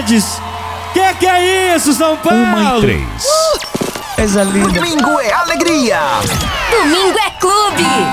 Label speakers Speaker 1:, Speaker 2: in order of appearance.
Speaker 1: Guedes. Que é isso, São Paulo?
Speaker 2: 1 e 3. Coisa linda.
Speaker 3: Domingo é alegria.
Speaker 4: Domingo é clube.